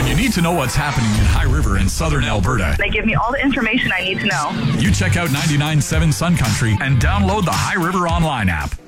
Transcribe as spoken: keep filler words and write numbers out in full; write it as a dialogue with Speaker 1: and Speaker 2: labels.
Speaker 1: When you need to know what's happening in High River in southern Alberta,
Speaker 2: They give me all the information I need to know.
Speaker 1: you check out ninety-nine point seven Sun Country and download the High River Online app.